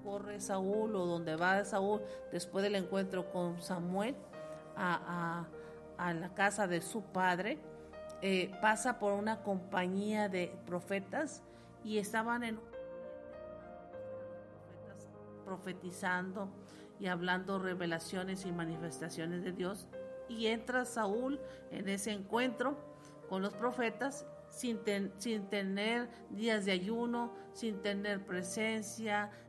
corre Saúl o donde va Saúl después del encuentro con Samuel a la casa de su padre, pasa por una compañía de profetas y estaban en profetizando y hablando revelaciones y manifestaciones de Dios, y entra Saúl en ese encuentro con los profetas sin tener días de ayuno, sin tener presencia,